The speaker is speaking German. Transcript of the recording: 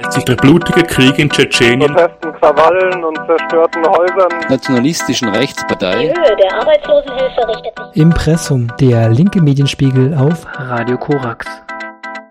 zeigt sich der blutige Krieg in Tschetschenien, Protesten, Krawallen und zerstörten Häusern, nationalistischen Rechtspartei. Die Höhe der Arbeitslosenhilfe richtet sich. Impressum, der linke Medienspiegel auf Radio Korax.